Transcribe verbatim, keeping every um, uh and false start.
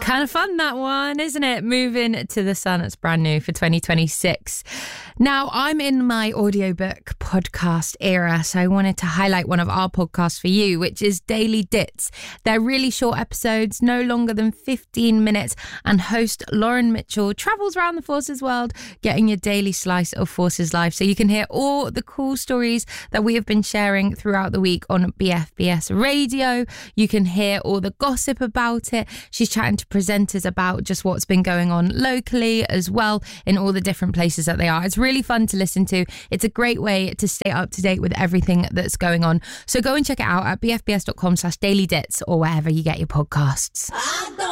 Kind of fun, that one, isn't it? Moving to the Sun. It's brand new for twenty twenty-six. Now, I'm in my audiobook podcast era, so I wanted to highlight one of our podcasts for you, which is Daily Dits. They're really short episodes, no longer than fifteen minutes, and host Lauren Mitchell travels around the Forces world, getting your daily slice of Forces life, so you can hear all the cool stories that we have been sharing throughout the week on B F B S Radio. You can hear all the gossip about it. She's chatting to presenters about just what's been going on locally as well in all the different places that they are. It's really fun to listen to. It's a great way to stay up to date with everything that's going on. So go and check it out at bfbs.com slash daily dits or wherever you get your podcasts.